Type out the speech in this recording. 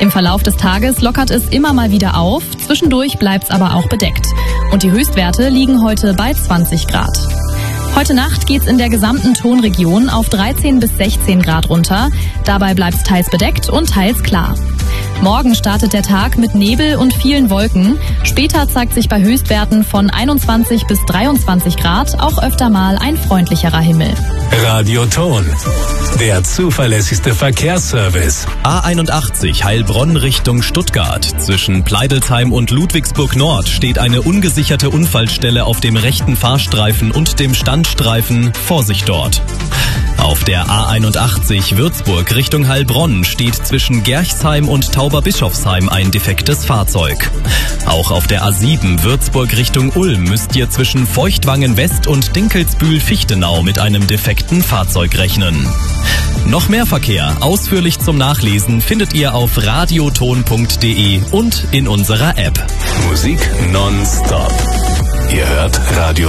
Im Verlauf des Tages lockert es immer mal wieder auf, zwischendurch bleibt es aber auch bedeckt. Und die Höchstwerte liegen heute bei 20 Grad. Heute Nacht geht's in der gesamten Tonregion auf 13 bis 16 Grad runter. Dabei bleibt's teils bedeckt und teils klar. Morgen startet der Tag mit Nebel und vielen Wolken. Später zeigt sich bei Höchstwerten von 21 bis 23 Grad auch öfter mal ein freundlicherer Himmel. Radio Ton, der zuverlässigste Verkehrsservice. A81 Heilbronn Richtung Stuttgart. Zwischen Pleidelsheim und Ludwigsburg Nord steht eine ungesicherte Unfallstelle auf dem rechten Fahrstreifen und dem Standstreifen. Vorsicht dort. Auf der A81 Würzburg Richtung Heilbronn steht zwischen Gerchsheim und Tauberbischofsheim ein defektes Fahrzeug. Auch auf der A7 Würzburg Richtung Ulm müsst ihr zwischen Feuchtwangen West und Dinkelsbühl-Fichtenau mit einem defekten Fahrzeug rechnen. Noch mehr Verkehr, ausführlich zum Nachlesen, findet ihr auf radioton.de und in unserer App. Musik nonstop. Ihr hört Radio